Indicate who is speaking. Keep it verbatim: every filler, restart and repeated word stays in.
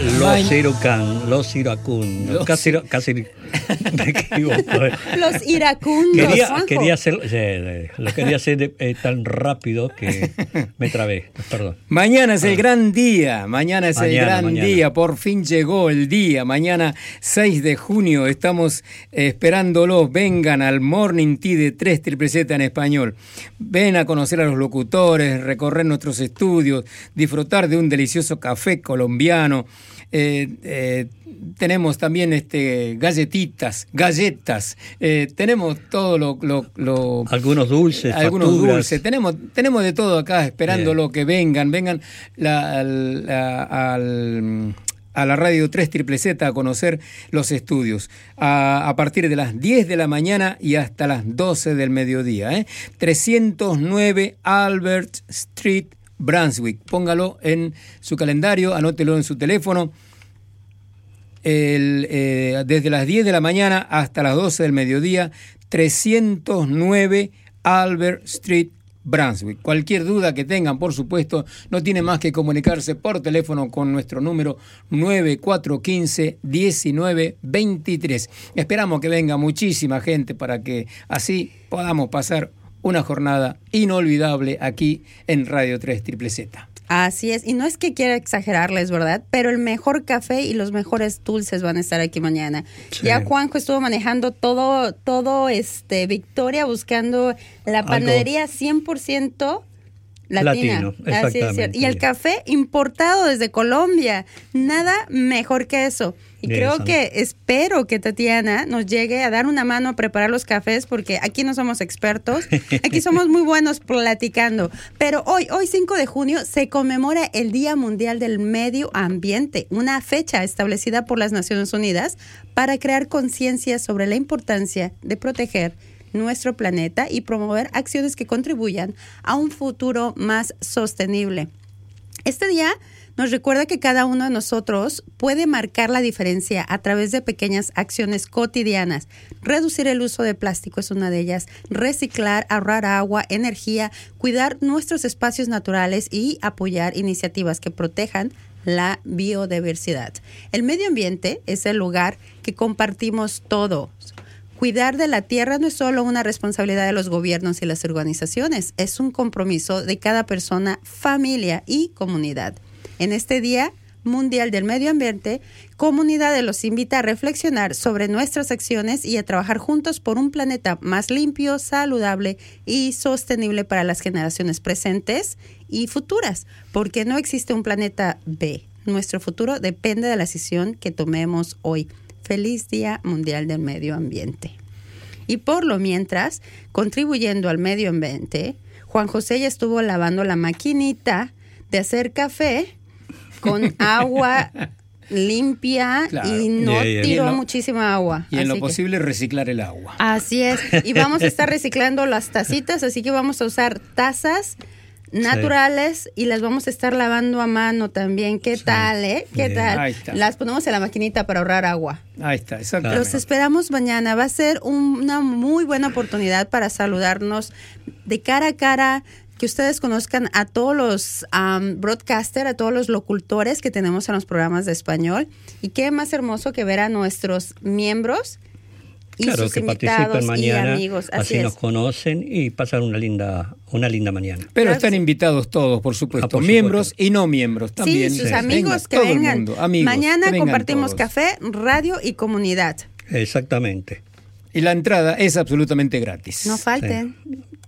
Speaker 1: Los Iracún, los Iracún.
Speaker 2: Los...
Speaker 1: Casi, casi me equivoco.
Speaker 3: Los iracundos.
Speaker 1: Quería, quería hacer, eh, lo quería hacer eh, tan rápido que me trabé. Perdón.
Speaker 2: Mañana es el gran día. Mañana es
Speaker 1: Mañana,
Speaker 2: el gran
Speaker 1: mañana.
Speaker 2: día. Por fin llegó el día. Mañana seis de junio. Estamos eh, esperándolos. Vengan al Morning Tea de tres Triple Z en español. Ven a conocer a los locutores, recorrer nuestros estudios, disfrutar de un delicioso café colombiano. Eh, eh, tenemos también este galletitas, galletas, eh, tenemos todo lo, lo, lo
Speaker 1: algunos dulces,
Speaker 2: algunos
Speaker 1: facturas.
Speaker 2: dulces, tenemos, tenemos de todo acá esperándolo que vengan, vengan la, la, al, a la radio tres Triple Z a conocer los estudios a, a partir de las diez de la mañana y hasta las doce del mediodía, ¿eh? trescientos nueve Albert Street, Brunswick. Póngalo en su calendario, anótelo en su teléfono. El, eh, desde las diez de la mañana hasta las doce del mediodía, trescientos nueve Albert Street, Brunswick. Cualquier duda que tengan, por supuesto, no tiene más que comunicarse por teléfono con nuestro número nueve cuatro uno cinco, uno nueve dos tres. Esperamos que venga muchísima gente para que así podamos pasar una jornada inolvidable aquí en Radio tres Triple Z.
Speaker 3: Así es, y no es que quiera exagerarles, ¿verdad? Pero el mejor café y los mejores dulces van a estar aquí mañana. Sí. Ya Juanjo estuvo manejando todo, todo este Victoria, buscando la panadería cien por ciento latina.
Speaker 1: Latino, exactamente.
Speaker 3: Así es, y el café importado desde Colombia. Nada mejor que eso. Y Bien, creo que, espero que Tatiana nos llegue a dar una mano a preparar los cafés, porque aquí no somos expertos, aquí somos muy buenos platicando. Pero hoy, hoy cinco de junio, se conmemora el Día Mundial del Medio Ambiente, una fecha establecida por las Naciones Unidas para crear conciencia sobre la importancia de proteger nuestro planeta y promover acciones que contribuyan a un futuro más sostenible. Este día nos recuerda que cada uno de nosotros puede marcar la diferencia a través de pequeñas acciones cotidianas. Reducir el uso de plástico es una de ellas, reciclar, ahorrar agua, energía, cuidar nuestros espacios naturales y apoyar iniciativas que protejan la biodiversidad. El medio ambiente es el lugar que compartimos todos. Cuidar de la tierra no es solo una responsabilidad de los gobiernos y las organizaciones, es un compromiso de cada persona, familia y comunidad. En este Día Mundial del Medio Ambiente, Comunidad los invita a reflexionar sobre nuestras acciones y a trabajar juntos por un planeta más limpio, saludable y sostenible para las generaciones presentes y futuras, porque no existe un planeta B. Nuestro futuro depende de la decisión que tomemos hoy. Feliz Día Mundial del Medio Ambiente. Y por lo mientras, contribuyendo al medio ambiente, Juan José ya estuvo lavando la maquinita de hacer café con agua limpia, claro, y no yeah, yeah. tiró y lo, muchísima agua.
Speaker 2: Y en lo posible que, reciclar el agua.
Speaker 3: Así es. Y vamos a estar reciclando las tacitas, así que vamos a usar tazas naturales, sí, y las vamos a estar lavando a mano también. ¿Qué sí. tal, eh? ¿Qué Bien. tal? Ahí está. Las ponemos en la maquinita para ahorrar agua.
Speaker 2: Ahí está, exactamente.
Speaker 3: Los esperamos mañana. Va a ser un, una muy buena oportunidad para saludarnos de cara a cara, que ustedes conozcan a todos los um, broadcasters, a todos los locutores que tenemos en los programas de español. Y qué más hermoso que ver a nuestros miembros y
Speaker 1: claro,
Speaker 3: sus
Speaker 1: que
Speaker 3: invitados
Speaker 1: mañana,
Speaker 3: y amigos. Así,
Speaker 1: así
Speaker 3: es.
Speaker 1: nos conocen y pasar una linda, una linda mañana.
Speaker 2: Pero claro, están sí. invitados todos, por supuesto, ah, por miembros supuesto. y no miembros también.
Speaker 3: Sí, sus sí. amigos que
Speaker 2: Venga,
Speaker 3: vengan.
Speaker 2: Mundo, amigos,
Speaker 3: mañana
Speaker 2: que vengan
Speaker 3: compartimos
Speaker 2: todos.
Speaker 3: café, radio y comunidad.
Speaker 1: Exactamente.
Speaker 2: Y la entrada es absolutamente gratis.
Speaker 3: No falten.
Speaker 1: Sí.